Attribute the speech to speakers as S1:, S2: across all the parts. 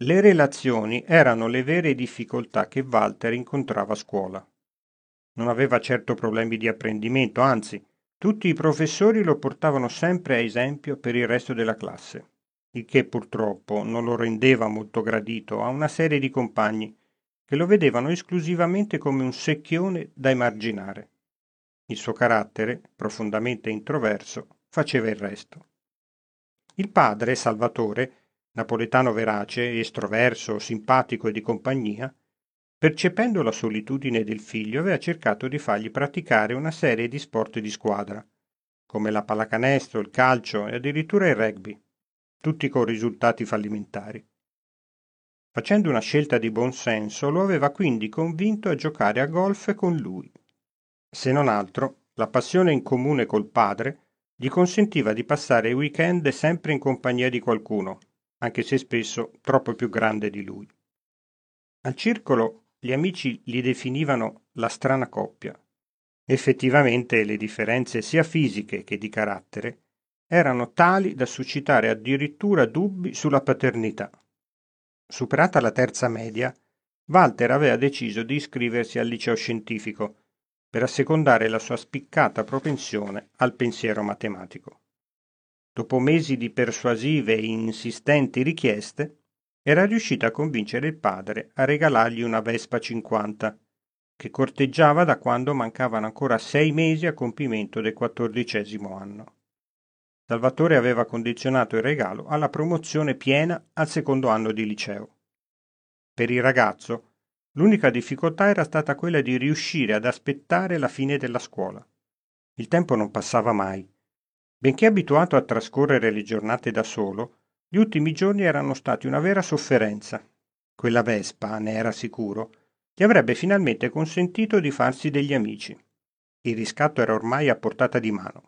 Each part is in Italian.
S1: Le relazioni erano le vere difficoltà che Walter incontrava a scuola. Non aveva certo problemi di apprendimento, anzi, tutti i professori lo portavano sempre a esempio per il resto della classe, il che purtroppo non lo rendeva molto gradito a una serie di compagni che lo vedevano esclusivamente come un secchione da emarginare. Il suo carattere, profondamente introverso, faceva il resto. Il padre, Salvatore, napoletano verace, estroverso, simpatico e di compagnia, percependo la solitudine del figlio, aveva cercato di fargli praticare una serie di sport di squadra, come la pallacanestro, il calcio e addirittura il rugby, tutti con risultati fallimentari. Facendo una scelta di buon senso, lo aveva quindi convinto a giocare a golf con lui. Se non altro, la passione in comune col padre gli consentiva di passare i weekend sempre in compagnia di qualcuno, anche se spesso troppo più grande di lui. Al circolo gli amici li definivano la strana coppia. Effettivamente le differenze sia fisiche che di carattere erano tali da suscitare addirittura dubbi sulla paternità. Superata la terza media, Walter aveva deciso di iscriversi al liceo scientifico per assecondare la sua spiccata propensione al pensiero matematico. Dopo mesi di persuasive e insistenti richieste, era riuscita a convincere il padre a regalargli una Vespa 50, che corteggiava da quando mancavano ancora 6 mesi a compimento del 14° anno. Salvatore aveva condizionato il regalo alla promozione piena al secondo anno di liceo. Per il ragazzo, l'unica difficoltà era stata quella di riuscire ad aspettare la fine della scuola. Il tempo non passava mai. Benché abituato a trascorrere le giornate da solo, gli ultimi giorni erano stati una vera sofferenza. Quella Vespa, ne era sicuro, gli avrebbe finalmente consentito di farsi degli amici. Il riscatto era ormai a portata di mano.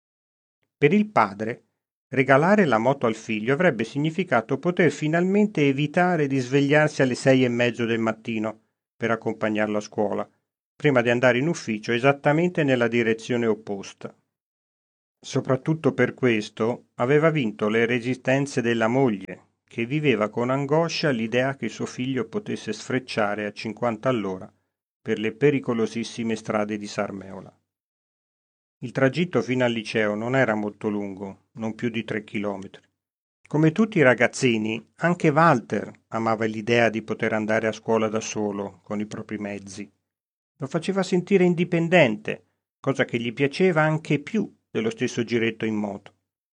S1: Per il padre, regalare la moto al figlio avrebbe significato poter finalmente evitare di svegliarsi alle 6:30 del mattino per accompagnarlo a scuola, prima di andare in ufficio esattamente nella direzione opposta. Soprattutto per questo aveva vinto le resistenze della moglie, che viveva con angoscia l'idea che suo figlio potesse sfrecciare a 50 all'ora per le pericolosissime strade di Sarmeola. Il tragitto fino al liceo non era molto lungo, non più di 3 chilometri. Come tutti i ragazzini, anche Walter amava l'idea di poter andare a scuola da solo, con i propri mezzi. Lo faceva sentire indipendente, cosa che gli piaceva anche più dello stesso giretto in moto.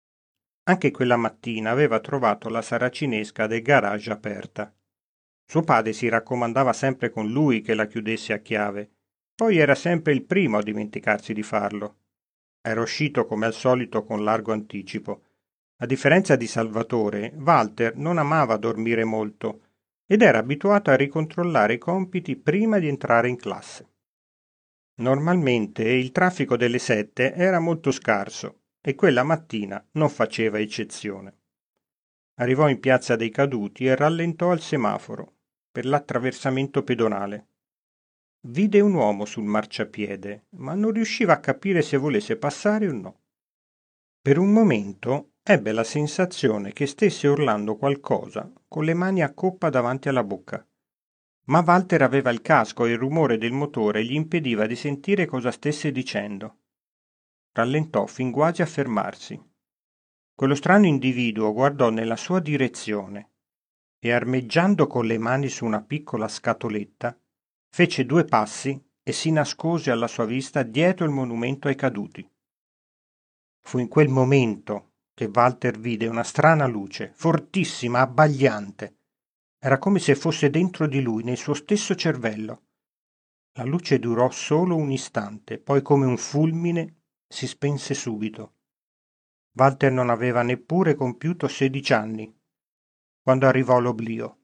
S1: Anche quella mattina aveva trovato la saracinesca del garage aperta. Suo padre si raccomandava sempre con lui che la chiudesse a chiave, poi era sempre il primo a dimenticarsi di farlo. Era uscito come al solito con largo anticipo. A differenza di Salvatore, Walter non amava dormire molto ed era abituato a ricontrollare i compiti prima di entrare in classe. Normalmente il traffico delle 7 era molto scarso e quella mattina non faceva eccezione. Arrivò in Piazza dei Caduti e rallentò al semaforo per l'attraversamento pedonale. Vide un uomo sul marciapiede, ma non riusciva a capire se volesse passare o no. Per un momento ebbe la sensazione che stesse urlando qualcosa con le mani a coppa davanti alla bocca. Ma Walter aveva il casco e il rumore del motore gli impediva di sentire cosa stesse dicendo. Rallentò fin quasi a fermarsi. Quello strano individuo guardò nella sua direzione e, armeggiando con le mani su una piccola scatoletta, fece 2 passi e si nascose alla sua vista dietro il monumento ai caduti. Fu in quel momento che Walter vide una strana luce, fortissima, abbagliante. Era come se fosse dentro di lui, nel suo stesso cervello. La luce durò solo un istante, poi come un fulmine si spense subito. Walter non aveva neppure compiuto 16 anni, quando arrivò l'oblio.